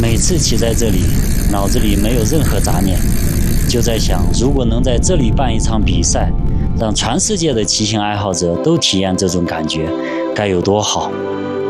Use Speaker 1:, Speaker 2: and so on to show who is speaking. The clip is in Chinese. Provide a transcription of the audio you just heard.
Speaker 1: 每次骑在这里，脑子里没有任何杂念，就在想，如果能在这里办一场比赛，让全世界的骑行爱好者都体验这种感觉，该有多好。